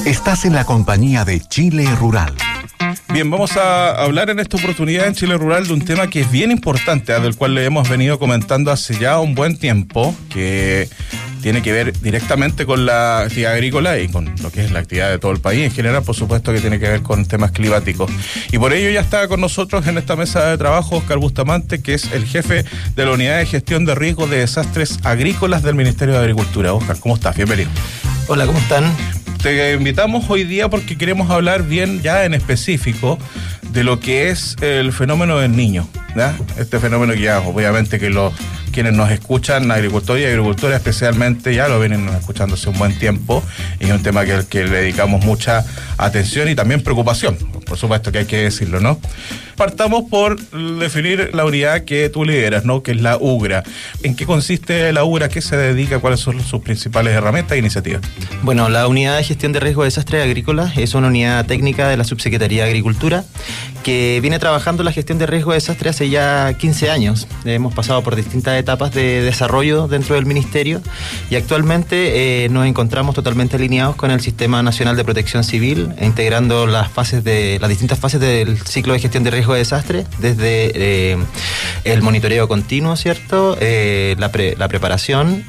Estás en la compañía de Chile Rural. Bien, vamos a hablar en esta oportunidad en Chile Rural de un tema que es bien importante, del cual le hemos venido comentando hace ya un buen tiempo, que tiene que ver directamente con la actividad agrícola y con lo que es la actividad de todo el país en general, por supuesto que tiene que ver con temas climáticos. Y por ello ya está con nosotros en esta mesa de trabajo Óscar Bustamante, que es el jefe de la Unidad de Gestión de Riesgos de Desastres Agrícolas del Ministerio de Agricultura. Óscar, ¿cómo estás? Bienvenido. Hola, ¿cómo están? Te invitamos hoy día porque queremos hablar bien ya en específico de lo que es el fenómeno del Niño, ¿ya? Este fenómeno que ya obviamente que quienes nos escuchan, agricultores y agricultoras especialmente, ya lo vienen escuchando hace un buen tiempo, y es un tema al que le dedicamos mucha atención y también preocupación, por supuesto que hay que decirlo, ¿no? Partamos por definir la unidad que tú lideras, ¿no? Que es la UGRA. ¿En qué consiste la UGRA? ¿A qué se dedica? ¿Cuáles son sus principales herramientas e iniciativas? Bueno, la Unidad de Gestión de Riesgo de Desastres Agrícolas es una unidad técnica de la Subsecretaría de Agricultura que viene trabajando la gestión de riesgo de desastre hace ya 15 años. Hemos pasado por distintas etapas de desarrollo dentro del Ministerio y actualmente nos encontramos totalmente alineados con el Sistema Nacional de Protección Civil, integrando las distintas fases del ciclo de gestión de riesgo de desastre, desde el monitoreo continuo, ¿cierto? La preparación,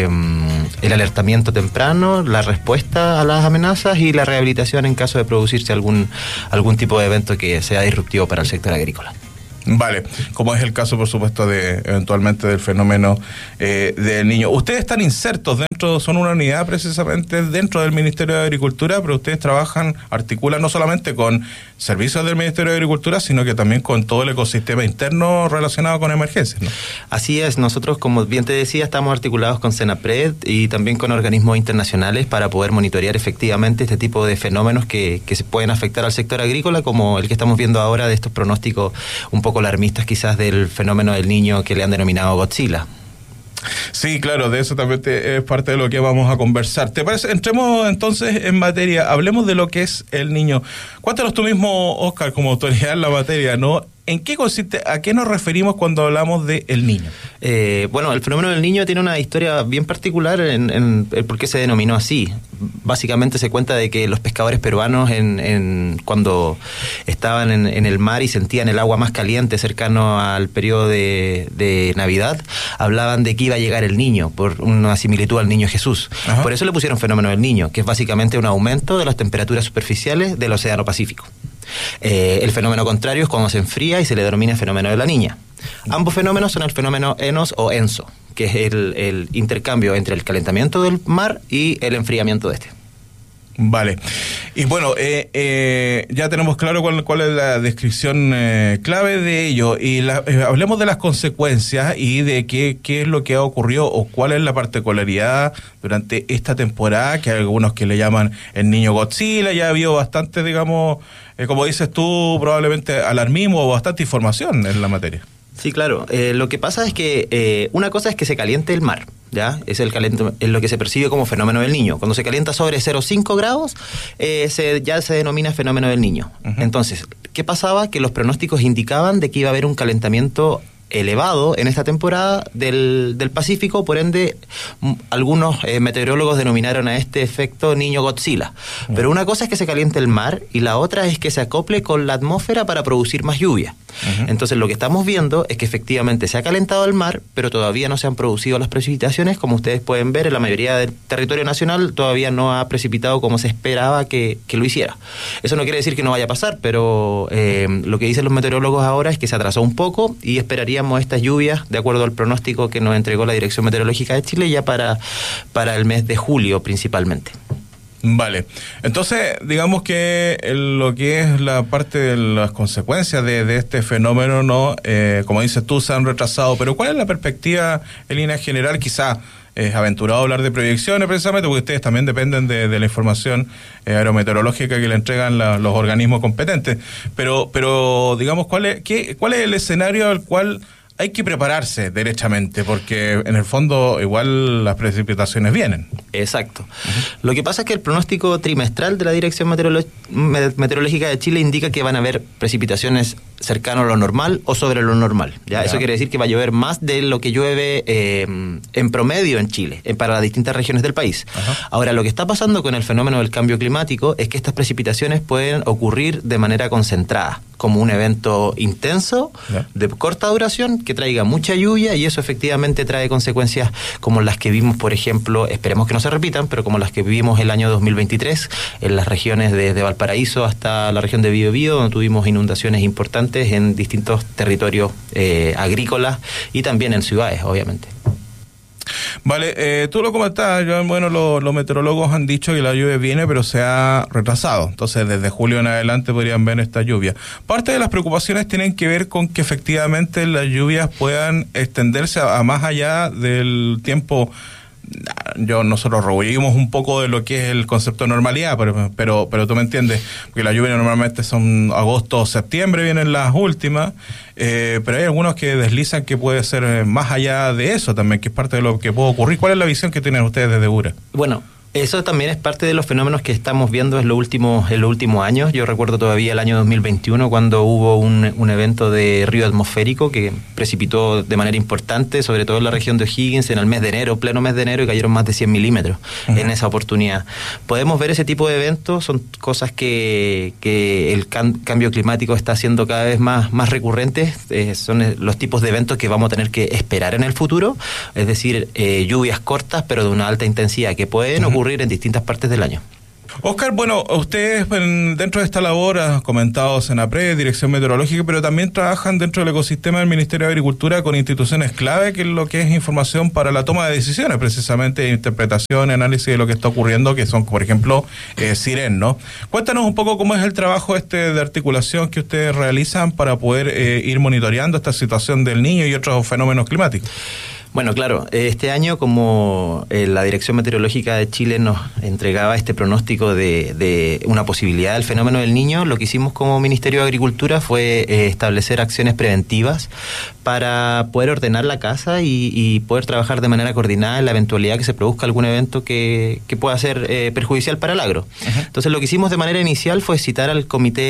el alertamiento temprano, la respuesta a las amenazas y la rehabilitación en caso de producirse algún tipo de evento que sea disruptivo para el sector agrícola. Vale, como es el caso, por supuesto, eventualmente del fenómeno del Niño. Ustedes están insertos son una unidad precisamente dentro del Ministerio de Agricultura, pero ustedes articulan no solamente con servicios del Ministerio de Agricultura, sino que también con todo el ecosistema interno relacionado con emergencias, ¿no? Así es, nosotros, como bien te decía, estamos articulados con Senapred y también con organismos internacionales para poder monitorear efectivamente este tipo de fenómenos que se pueden afectar al sector agrícola, como el que estamos viendo ahora de estos pronósticos un poco alarmistas quizás del fenómeno del Niño que le han denominado Godzilla. Sí, claro, de eso también es parte de lo que vamos a conversar. ¿Te parece? Entremos entonces en materia, hablemos de lo que es el Niño. Cuéntanos tú mismo, Óscar, como autoridad en la materia, ¿no? ¿En qué consiste, a qué nos referimos cuando hablamos de el Niño? Bueno, el fenómeno del Niño tiene una historia bien particular en por qué se denominó así. Básicamente se cuenta de que los pescadores peruanos cuando estaban en el mar y sentían el agua más caliente cercano al periodo de Navidad, hablaban de que iba a llegar el Niño, por una similitud al Niño Jesús. Ajá. Por eso le pusieron fenómeno del Niño, que es básicamente un aumento de las temperaturas superficiales del Océano Pacífico. El fenómeno contrario es cuando se enfría y se le denomina fenómeno de la Niña. Ambos fenómenos son el fenómeno ENOS o ENSO, que es el intercambio entre el calentamiento del mar y el enfriamiento de este. Vale. Y bueno, ya tenemos claro cuál es la descripción clave de ello. Y hablemos de las consecuencias y de qué es lo que ha ocurrido o cuál es la particularidad durante esta temporada, que hay algunos que le llaman el Niño Godzilla. Ya ha habido bastante, digamos, como dices tú, probablemente alarmismo o bastante información en la materia. Sí, claro. Lo que pasa es que una cosa es que se caliente el mar, ¿ya? Es lo que se percibe como fenómeno del Niño. Cuando se calienta sobre 0,5 grados, ya se denomina fenómeno del Niño. Uh-huh. Entonces, ¿qué pasaba? Que los pronósticos indicaban de que iba a haber un calentamiento elevado en esta temporada del Pacífico, por ende algunos meteorólogos denominaron a este efecto Niño Godzilla. Uh-huh. Pero una cosa es que se caliente el mar y la otra es que se acople con la atmósfera para producir más lluvia. Uh-huh. Entonces lo que estamos viendo es que efectivamente se ha calentado el mar, pero todavía no se han producido las precipitaciones. Como ustedes pueden ver, en la mayoría del territorio nacional todavía no ha precipitado como se esperaba que lo hiciera. Eso no quiere decir que no vaya a pasar, pero lo que dicen los meteorólogos ahora es que se atrasó un poco y esperaríamos estas lluvias, de acuerdo al pronóstico que nos entregó la Dirección Meteorológica de Chile, ya para el mes de julio principalmente. Vale, entonces digamos que lo que es la parte de las consecuencias de este fenómeno, ¿no? Como dices tú, se han retrasado, pero ¿cuál es la perspectiva en línea general? Quizá es aventurado hablar de proyecciones precisamente porque ustedes también dependen de la información aerometeorológica que le entregan los organismos competentes, pero digamos, ¿cuál es el escenario al cual hay que prepararse derechamente, porque en el fondo igual las precipitaciones vienen. Exacto. Lo que pasa es que el pronóstico trimestral de la Dirección Meteorológica de Chile indica que van a haber precipitaciones cercanas a lo normal o sobre lo normal. ¿Ya? Eso quiere decir que va a llover más de lo que llueve en promedio en Chile, para las distintas regiones del país. Ahora, lo que está pasando con el fenómeno del cambio climático es que estas precipitaciones pueden ocurrir de manera concentrada, como un evento intenso, de corta duración, que traiga mucha lluvia, y eso efectivamente trae consecuencias como las que vimos, por ejemplo, esperemos que no se repitan, pero como las que vivimos el año 2023, en las regiones de Valparaíso hasta la región de Biobío, donde tuvimos inundaciones importantes en distintos territorios agrícolas y también en ciudades, obviamente. Vale, tú lo comentabas, bueno, los meteorólogos han dicho que la lluvia viene, pero se ha retrasado. Entonces, desde julio en adelante podrían ver esta lluvia. Parte de las preocupaciones tienen que ver con que efectivamente las lluvias puedan extenderse a más allá del tiempo. Nosotros rehuimos un poco de lo que es el concepto de normalidad, pero tú me entiendes, porque las lluvias normalmente son agosto o septiembre, vienen las últimas, pero hay algunos que deslizan que puede ser más allá de eso también, que es parte de lo que puede ocurrir. ¿Cuál es la visión que tienen ustedes desde URA? Bueno, eso también es parte de los fenómenos que estamos viendo en los últimos años. Yo recuerdo todavía el año 2021 cuando hubo un evento de río atmosférico que precipitó de manera importante, sobre todo en la región de O'Higgins, en el mes de enero, pleno mes de enero, y cayeron más de 100 milímetros en esa oportunidad. Podemos ver ese tipo de eventos, son cosas que el cambio climático está haciendo cada vez más recurrentes, son los tipos de eventos que vamos a tener que esperar en el futuro, es decir, lluvias cortas pero de una alta intensidad que pueden ocurrir en distintas partes del año. Oscar, bueno, ustedes dentro de esta labor, has comentado Senapred, Dirección Meteorológica, pero también trabajan dentro del ecosistema del Ministerio de Agricultura con instituciones clave, que es lo que es información para la toma de decisiones, precisamente interpretación, análisis de lo que está ocurriendo, que son, por ejemplo, CIREN, ¿no? Cuéntanos un poco cómo es el trabajo de articulación que ustedes realizan para poder ir monitoreando esta situación del Niño y otros fenómenos climáticos. Bueno, claro, este año como la Dirección Meteorológica de Chile nos entregaba este pronóstico de una posibilidad del fenómeno del Niño, lo que hicimos como Ministerio de Agricultura fue establecer acciones preventivas para poder ordenar la casa y poder trabajar de manera coordinada en la eventualidad que se produzca algún evento que pueda ser perjudicial para el agro. Entonces lo que hicimos de manera inicial fue citar al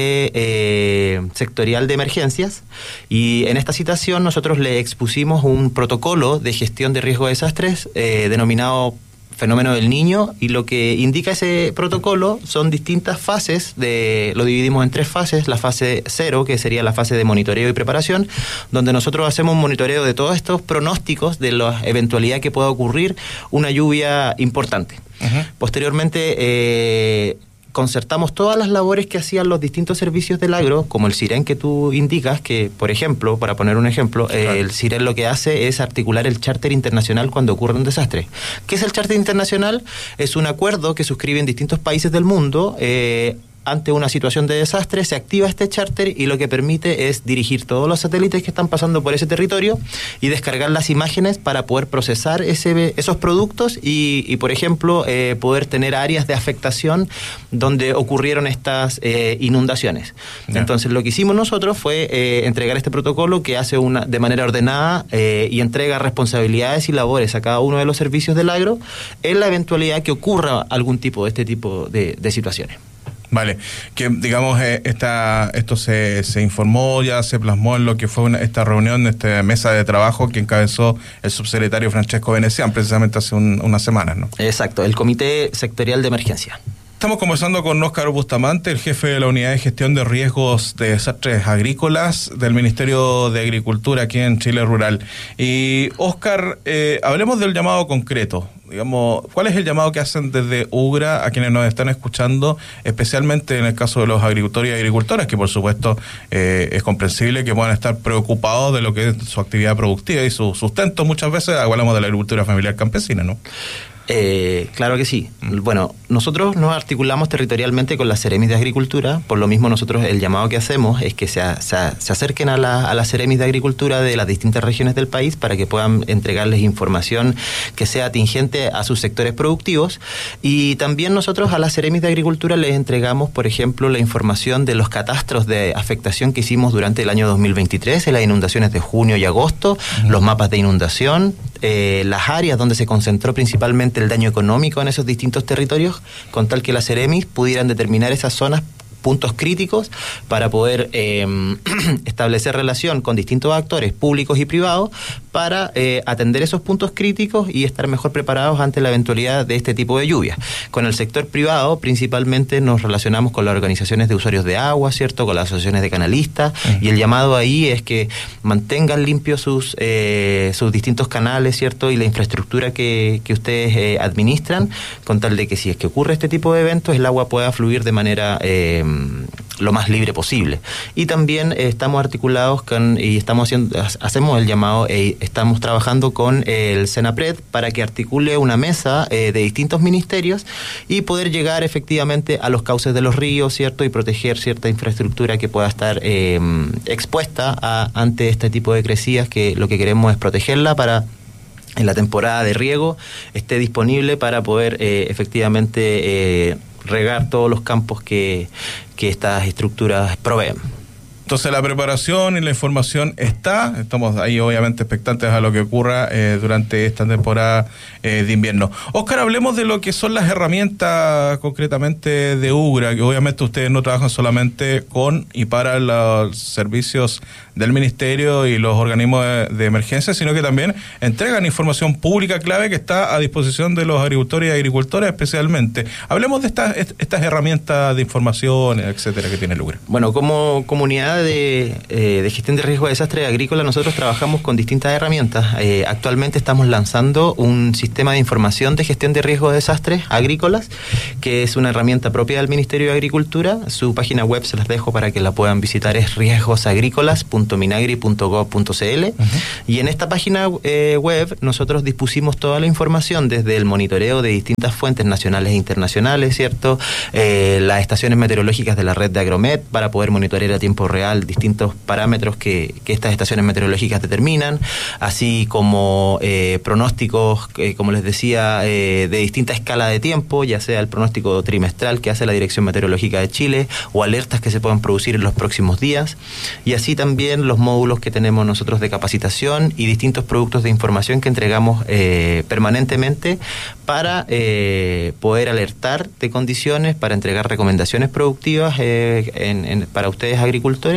Comité Sectorial de Emergencias, y en esta citación nosotros le expusimos un protocolo de gestión de riesgo de desastres denominado fenómeno del Niño, y lo que indica ese protocolo son distintas fases, lo dividimos en 3 fases. La fase 0, que sería la fase de monitoreo y preparación, donde nosotros hacemos un monitoreo de todos estos pronósticos de la eventualidad que pueda ocurrir una lluvia importante. Posteriormente concertamos todas las labores que hacían los distintos servicios del agro, como el CIREN que tú indicas, que, por ejemplo, para poner un ejemplo, el CIREN lo que hace es articular el charter internacional cuando ocurre un desastre. ¿Qué es el charter internacional? Es un acuerdo que suscriben distintos países del mundo. Ante una situación de desastre se activa este charter, y lo que permite es dirigir todos los satélites que están pasando por ese territorio y descargar las imágenes para poder procesar esos productos y por ejemplo, poder tener áreas de afectación donde ocurrieron estas inundaciones. Entonces lo que hicimos nosotros fue entregar este protocolo que hace de manera ordenada y entrega responsabilidades y labores a cada uno de los servicios del agro en la eventualidad que ocurra algún tipo de situaciones. Vale, que digamos esto se informó, ya se plasmó en lo que fue esta reunión, esta mesa de trabajo que encabezó el subsecretario Francesco Venecián precisamente hace unas semanas, ¿no? Exacto, el Comité Sectorial de Emergencia. Estamos conversando con Óscar Bustamante, el jefe de la Unidad de Gestión de Riesgos de Desastres Agrícolas del Ministerio de Agricultura aquí en Chile Rural. Y Óscar, hablemos del llamado concreto. Digamos, ¿cuál es el llamado que hacen desde UGRA a quienes nos están escuchando, especialmente en el caso de los agricultores y agricultoras, que por supuesto es comprensible que puedan estar preocupados de lo que es su actividad productiva y su sustento? Muchas veces hablamos de la agricultura familiar campesina, ¿no? Claro que sí. Bueno, nosotros nos articulamos territorialmente con las Ceremis de Agricultura. Por lo mismo, nosotros el llamado que hacemos es que se acerquen a las Ceremis de Agricultura de las distintas regiones del país para que puedan entregarles información que sea atingente a sus sectores productivos. Y también nosotros a las Ceremis de Agricultura les entregamos, por ejemplo, la información de los catastros de afectación que hicimos durante el año 2023, en las inundaciones de junio y agosto, los mapas de inundación, las áreas donde se concentró principalmente el daño económico en esos distintos territorios, con tal que las Ceremis pudieran determinar esas zonas, puntos críticos, para poder establecer relación con distintos actores públicos y privados para atender esos puntos críticos y estar mejor preparados ante la eventualidad de este tipo de lluvias. Con el sector privado, principalmente nos relacionamos con las organizaciones de usuarios de agua, ¿cierto?, con las asociaciones de canalistas, y el llamado ahí es que mantengan limpios sus distintos canales, ¿cierto?, y la infraestructura que ustedes administran, con tal de que si es que ocurre este tipo de eventos, el agua pueda fluir de manera lo más libre posible. Y también estamos articulados y hacemos el llamado, estamos trabajando con el Senapred para que articule una mesa de distintos ministerios y poder llegar efectivamente a los cauces de los ríos, ¿cierto?, y proteger cierta infraestructura que pueda estar expuesta ante este tipo de crecidas, que lo que queremos es protegerla para en la temporada de riego esté disponible para poder efectivamente regar todos los campos que estas estructuras proveen. Entonces la preparación y la información estamos ahí obviamente expectantes a lo que ocurra durante esta temporada de invierno. Óscar, hablemos de lo que son las herramientas concretamente de UGRA, que obviamente ustedes no trabajan solamente con y para los servicios del Ministerio y los organismos de emergencia, sino que también entregan información pública clave que está a disposición de los agricultores y agricultoras especialmente. Hablemos de estas herramientas de información, etcétera, que tiene UGRA. Bueno, como comunidad de gestión de riesgo de desastre agrícola, nosotros trabajamos con distintas herramientas. Actualmente estamos lanzando un sistema de información de gestión de riesgo de desastres agrícolas, que es una herramienta propia del Ministerio de Agricultura. Su página web se las dejo para que la puedan visitar, es riesgosagrícolas.minagri.gov.cl. Y en esta página web nosotros dispusimos toda la información, desde el monitoreo de distintas fuentes nacionales e internacionales, ¿cierto?, las estaciones meteorológicas de la red de Agromet para poder monitorear a tiempo real distintos parámetros que estas estaciones meteorológicas determinan, así como pronósticos, como les decía, de distinta escala de tiempo, ya sea el pronóstico trimestral que hace la Dirección Meteorológica de Chile o alertas que se puedan producir en los próximos días, y así también los módulos que tenemos nosotros de capacitación y distintos productos de información que entregamos permanentemente para poder alertar de condiciones, para entregar recomendaciones productivas para ustedes agricultores,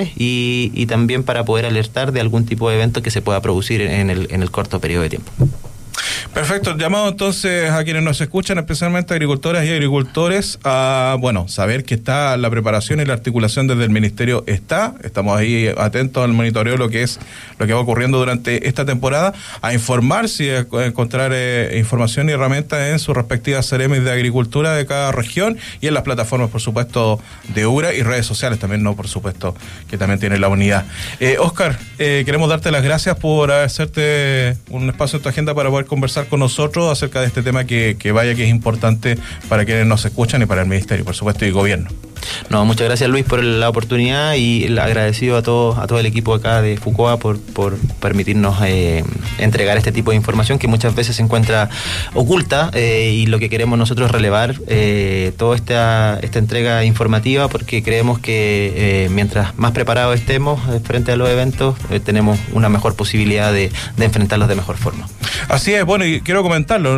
y también para poder alertar de algún tipo de evento que se pueda producir en el corto periodo de tiempo. Perfecto, llamado entonces a quienes nos escuchan, especialmente agricultoras y agricultores, a saber que está la preparación y la articulación desde el Ministerio estamos ahí atentos al monitoreo de lo que va ocurriendo durante esta temporada, a informarse y a encontrar información y herramientas en sus respectivas Ceremis de Agricultura de cada región y en las plataformas, por supuesto, de UGRA y redes sociales también, por supuesto, que también tiene la unidad. Óscar, queremos darte las gracias por hacerte un espacio en tu agenda para poder conversar con nosotros acerca de este tema que es importante para quienes nos escuchan y para el Ministerio, por supuesto, y Gobierno. No, muchas gracias, Luis, por la oportunidad, y agradecido a todo el equipo acá de FUCOA por permitirnos entregar este tipo de información que muchas veces se encuentra oculta, y lo que queremos nosotros es relevar toda esta entrega informativa, porque creemos que mientras más preparados estemos frente a los eventos, tenemos una mejor posibilidad de enfrentarlos de mejor forma. Así es, bueno, y quiero comentarlo,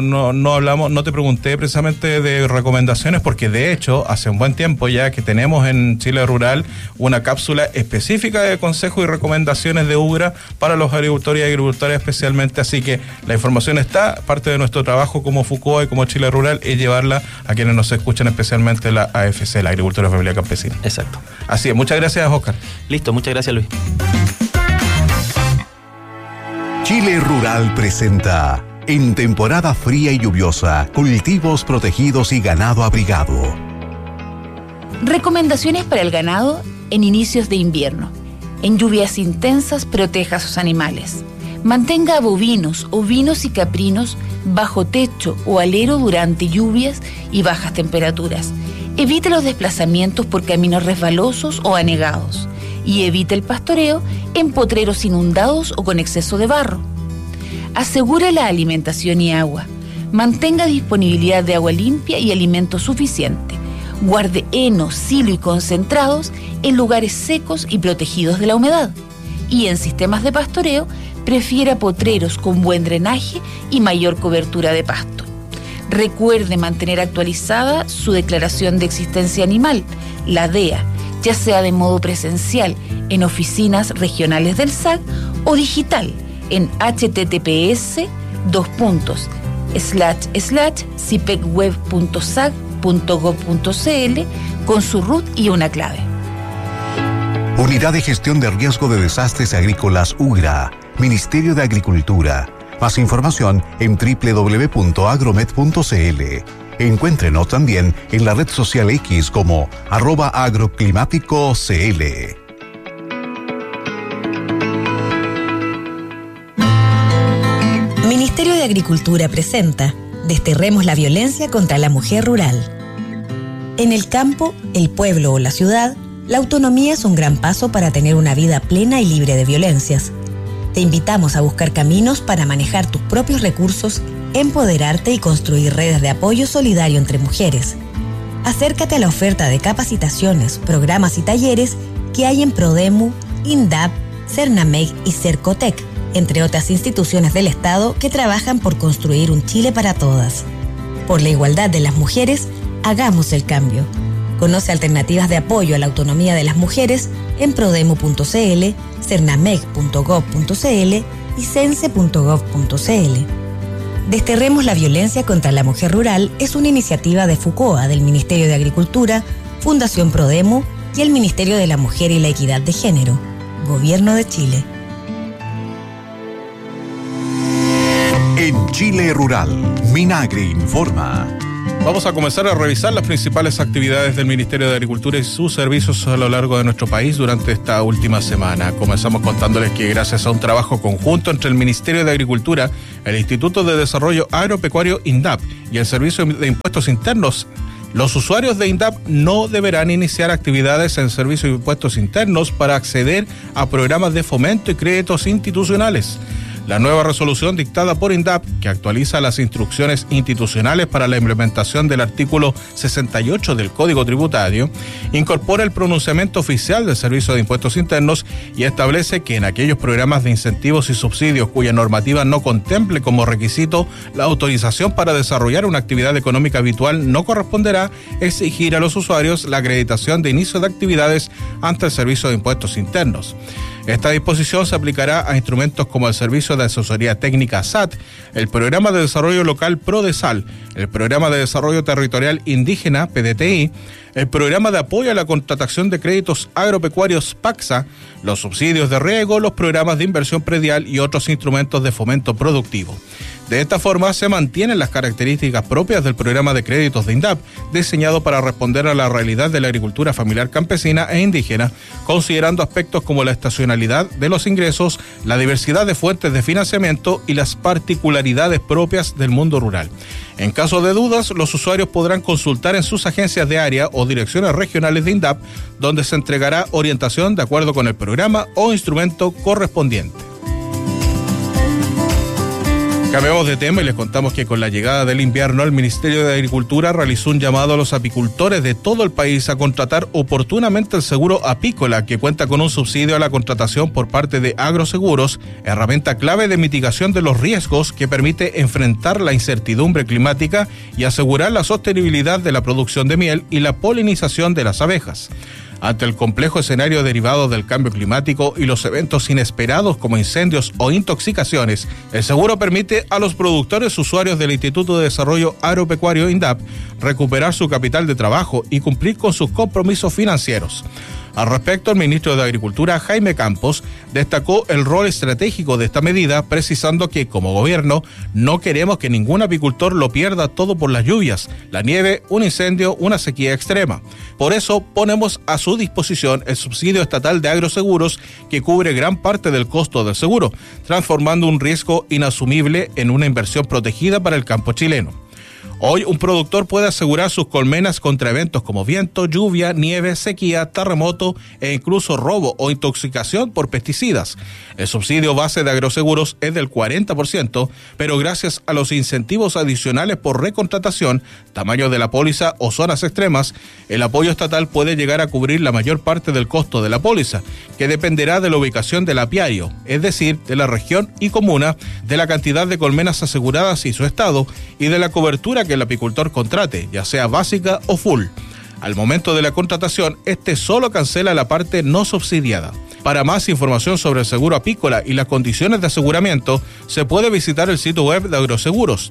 no te pregunté precisamente de recomendaciones, porque de hecho hace un buen tiempo ya que tenemos en Chile Rural una cápsula específica de consejos y recomendaciones de UGRA para los agricultores y agricultoras especialmente, así que la información está, parte de nuestro trabajo como FUCOA y como Chile Rural es llevarla a quienes nos escuchan, especialmente la AFC, la Agricultura Familiar Campesina. Exacto. Así es, muchas gracias, Óscar. Listo, muchas gracias, Luis. Chile Rural presenta, en temporada fría y lluviosa, cultivos protegidos y ganado abrigado. Recomendaciones para el ganado en inicios de invierno. En lluvias intensas, proteja a sus animales. Mantenga a bovinos, ovinos y caprinos bajo techo o alero durante lluvias y bajas temperaturas. Evite los desplazamientos por caminos resbalosos o anegados y evite el pastoreo en potreros inundados o con exceso de barro. Asegure la alimentación y agua. Mantenga disponibilidad de agua limpia y alimento suficiente. Guarde heno, silo y concentrados en lugares secos y protegidos de la humedad. Y en sistemas de pastoreo, prefiera potreros con buen drenaje y mayor cobertura de pasto. Recuerde mantener actualizada su declaración de existencia animal, la DEA, ya sea de modo presencial en oficinas regionales del SAC o digital en https://cipecweb.sac.gov.cl con su RUT y una clave. Unidad de Gestión de Riesgo de Desastres Agrícolas UGRA, Ministerio de Agricultura. Más información en www.agromet.cl. Encuéntrenos también en la red social X como @agroclimáticocl. Ministerio de Agricultura presenta Desterremos la violencia contra la mujer rural. En el campo, el pueblo o la ciudad, la autonomía es un gran paso para tener una vida plena y libre de violencias. Te invitamos a buscar caminos para manejar tus propios recursos, empoderarte y construir redes de apoyo solidario entre mujeres. Acércate a la oferta de capacitaciones, programas y talleres que hay en Prodemu, INDAP, Cernameg y Cercotec, entre otras instituciones del Estado que trabajan por construir un Chile para todas. Por la igualdad de las mujeres, hagamos el cambio. Conoce alternativas de apoyo a la autonomía de las mujeres en prodemu.cl, cernameg.gov.cl y cense.gov.cl. Desterremos la violencia contra la mujer rural es una iniciativa de FUCOA, del Ministerio de Agricultura, Fundación Prodemu y el Ministerio de la Mujer y la Equidad de Género, Gobierno de Chile. En Chile Rural, Minagri informa. Vamos a comenzar a revisar las principales actividades del Ministerio de Agricultura y sus servicios a lo largo de nuestro país durante esta última semana. Comenzamos contándoles que gracias a un trabajo conjunto entre el Ministerio de Agricultura, el Instituto de Desarrollo Agropecuario INDAP y el Servicio de Impuestos Internos, los usuarios de INDAP no deberán iniciar actividades en el Servicio de Impuestos Internos para acceder a programas de fomento y créditos institucionales. La nueva resolución dictada por INDAP, que actualiza las instrucciones institucionales para la implementación del artículo 68 del Código Tributario, incorpora el pronunciamiento oficial del Servicio de Impuestos Internos y establece que en aquellos programas de incentivos y subsidios cuya normativa no contemple como requisito la autorización para desarrollar una actividad económica habitual, no corresponderá exigir a los usuarios la acreditación de inicio de actividades ante el Servicio de Impuestos Internos. Esta disposición se aplicará a instrumentos como el Servicio de Asesoría Técnica SAT, el Programa de Desarrollo Local PRODESAL, el Programa de Desarrollo Territorial Indígena PDTI, el Programa de Apoyo a la Contratación de Créditos Agropecuarios PACSA, los subsidios de riego, los programas de inversión predial y otros instrumentos de fomento productivo. De esta forma, se mantienen las características propias del programa de créditos de INDAP, diseñado para responder a la realidad de la agricultura familiar campesina e indígena, considerando aspectos como la estacionalidad de los ingresos, la diversidad de fuentes de financiamiento y las particularidades propias del mundo rural. En caso de dudas, los usuarios podrán consultar en sus agencias de área o direcciones regionales de INDAP, donde se entregará orientación de acuerdo con el programa o instrumento correspondiente. Cambiamos de tema y les contamos que con la llegada del invierno, el Ministerio de Agricultura realizó un llamado a los apicultores de todo el país a contratar oportunamente el seguro apícola, que cuenta con un subsidio a la contratación por parte de Agroseguros, herramienta clave de mitigación de los riesgos que permite enfrentar la incertidumbre climática y asegurar la sostenibilidad de la producción de miel y la polinización de las abejas. Ante el complejo escenario derivado del cambio climático y los eventos inesperados como incendios o intoxicaciones, el seguro permite a los productores usuarios del Instituto de Desarrollo Agropecuario INDAP recuperar su capital de trabajo y cumplir con sus compromisos financieros. Al respecto, el ministro de Agricultura, Jaime Campos, destacó el rol estratégico de esta medida, precisando que como gobierno no queremos que ningún apicultor lo pierda todo por las lluvias, la nieve, un incendio, una sequía extrema. Por eso ponemos a su disposición el subsidio estatal de agroseguros que cubre gran parte del costo del seguro, transformando un riesgo inasumible en una inversión protegida para el campo chileno. Hoy un productor puede asegurar sus colmenas contra eventos como viento, lluvia, nieve, sequía, terremoto e incluso robo o intoxicación por pesticidas. El subsidio base de agroseguros es del 40%, pero gracias a los incentivos adicionales por recontratación, tamaño de la póliza o zonas extremas, el apoyo estatal puede llegar a cubrir la mayor parte del costo de la póliza, que dependerá de la ubicación del apiario, es decir, de la región y comuna, de la cantidad de colmenas aseguradas y su estado, y de la cobertura que el apicultor contrate, ya sea básica o full. Al momento de la contratación, solo cancela la parte no subsidiada. Para más información sobre el seguro apícola y las condiciones de aseguramiento, se puede visitar el sitio web de Agroseguros,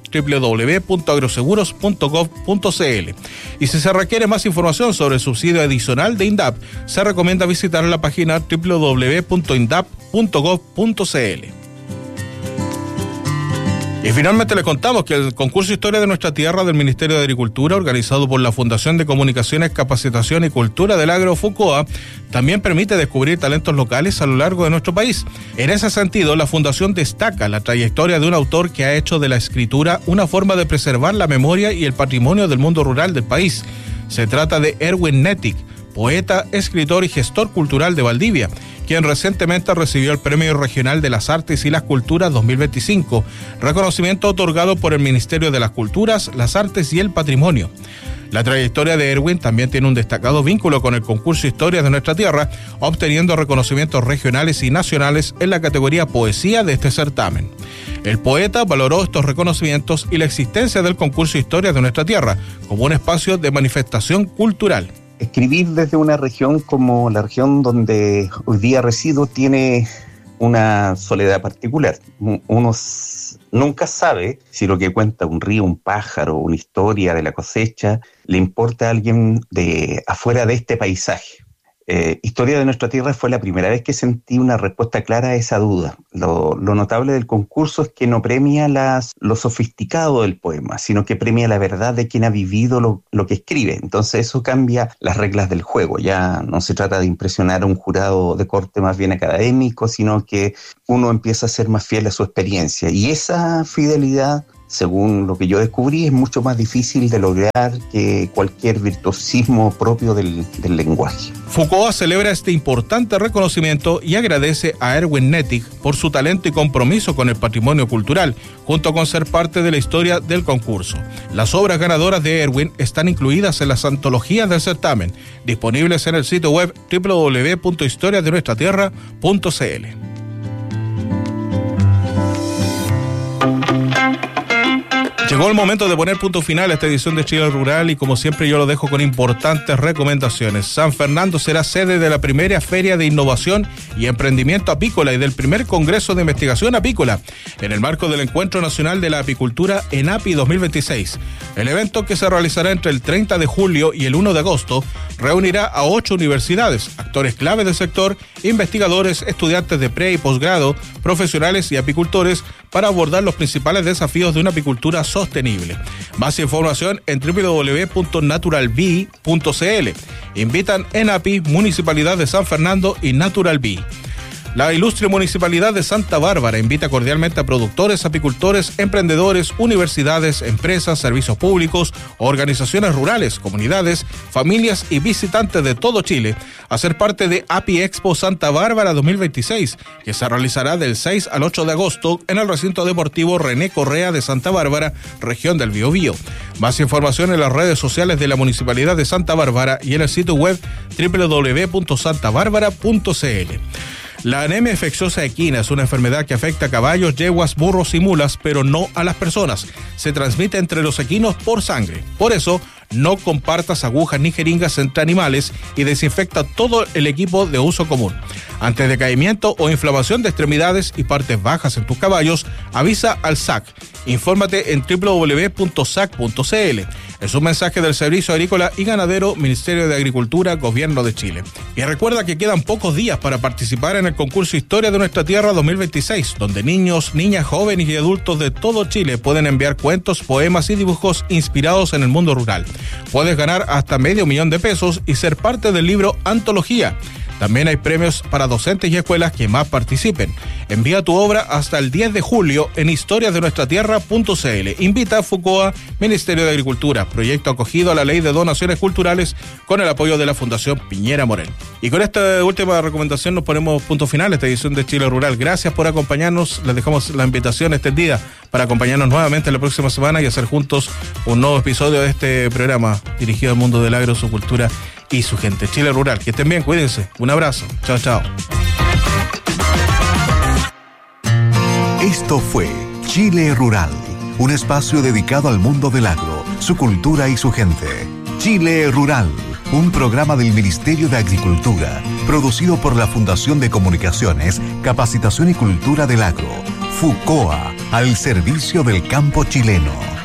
www.agroseguros.gov.cl. Y si se requiere más información sobre el subsidio adicional de INDAP, se recomienda visitar la página www.indap.gov.cl. Y finalmente le contamos que el concurso Historia de Nuestra Tierra del Ministerio de Agricultura, organizado por la Fundación de Comunicaciones, Capacitación y Cultura del Agro FUCOA, también permite descubrir talentos locales a lo largo de nuestro país. En ese sentido, la Fundación destaca la trayectoria de un autor que ha hecho de la escritura una forma de preservar la memoria y el patrimonio del mundo rural del país. Se trata de Erwin Nettig, poeta, escritor y gestor cultural de Valdivia, quien recientemente recibió el Premio Regional de las Artes y las Culturas 2025, reconocimiento otorgado por el Ministerio de las Culturas, las Artes y el Patrimonio. La trayectoria de Erwin también tiene un destacado vínculo con el concurso Historias de Nuestra Tierra, obteniendo reconocimientos regionales y nacionales en la categoría Poesía de este certamen. El poeta valoró estos reconocimientos y la existencia del concurso Historias de Nuestra Tierra como un espacio de manifestación cultural. Escribir desde una región como la región donde hoy día resido tiene una soledad particular. Uno nunca sabe si lo que cuenta un río, un pájaro, una historia de la cosecha, le importa a alguien de afuera de este paisaje. Historia de Nuestra Tierra fue la primera vez que sentí una respuesta clara a esa duda. Lo notable del concurso es que no premia lo sofisticado del poema, sino que premia la verdad de quien ha vivido lo que escribe. Entonces eso cambia las reglas del juego. Ya no se trata de impresionar a un jurado de corte más bien académico, sino que uno empieza a ser más fiel a su experiencia. Y esa fidelidad, según lo que yo descubrí, es mucho más difícil de lograr que cualquier virtuosismo propio del lenguaje. FUCOA celebra este importante reconocimiento y agradece a Erwin Nettig por su talento y compromiso con el patrimonio cultural, junto con ser parte de la historia del concurso. Las obras ganadoras de Erwin están incluidas en las antologías del certamen, disponibles en el sitio web www.historiasdenuestratierra.cl. Llegó el momento de poner punto final a esta edición de Chile Rural y como siempre yo lo dejo con importantes recomendaciones. San Fernando será sede de la primera Feria de Innovación y Emprendimiento Apícola y del primer Congreso de Investigación Apícola en el marco del Encuentro Nacional de la Apicultura ENAPI 2026. El evento, que se realizará entre el 30 de julio y el 1 de agosto, reunirá a 8 universidades, actores clave del sector, investigadores, estudiantes de pre y posgrado, profesionales y apicultores para abordar los principales desafíos de una apicultura sostenible. Más información en www.naturalbee.cl. Invitan ENAPI, Municipalidad de San Fernando y Naturalbee. La ilustre Municipalidad de Santa Bárbara invita cordialmente a productores, apicultores, emprendedores, universidades, empresas, servicios públicos, organizaciones rurales, comunidades, familias y visitantes de todo Chile a ser parte de Api Expo Santa Bárbara 2026, que se realizará del 6 al 8 de agosto en el recinto deportivo René Correa de Santa Bárbara, región del Biobío. Más información en las redes sociales de la Municipalidad de Santa Bárbara y en el sitio web www.santabarbara.cl. La anemia infecciosa equina es una enfermedad que afecta a caballos, yeguas, burros y mulas, pero no a las personas. Se transmite entre los equinos por sangre. Por eso, no compartas agujas ni jeringas entre animales y desinfecta todo el equipo de uso común. Ante decaimiento o inflamación de extremidades y partes bajas en tus caballos, avisa al SAC. Infórmate en www.sac.cl. Es un mensaje del Servicio Agrícola y Ganadero, Ministerio de Agricultura, Gobierno de Chile. Y recuerda que quedan pocos días para participar en el concurso Historia de Nuestra Tierra 2026, donde niños, niñas, jóvenes y adultos de todo Chile pueden enviar cuentos, poemas y dibujos inspirados en el mundo rural. Puedes ganar hasta $500,000 y ser parte del libro Antología. También hay premios para docentes y escuelas que más participen. Envía tu obra hasta el 10 de julio en historiasdenuestratierra.cl. Invita a FUCOA, Ministerio de Agricultura, proyecto acogido a la Ley de Donaciones Culturales con el apoyo de la Fundación Piñera Morel. Y con esta última recomendación nos ponemos punto final a esta edición de Chile Rural. Gracias por acompañarnos. Les dejamos la invitación extendida para acompañarnos nuevamente la próxima semana y hacer juntos un nuevo episodio de este programa dirigido al mundo del agro, su cultura y su gente. Chile Rural, que estén bien, cuídense. Un abrazo. Chao, chao. Esto fue Chile Rural, un espacio dedicado al mundo del agro, su cultura y su gente. Chile Rural, un programa del Ministerio de Agricultura, producido por la Fundación de Comunicaciones, Capacitación y Cultura del Agro, FUCOA, al servicio del campo chileno.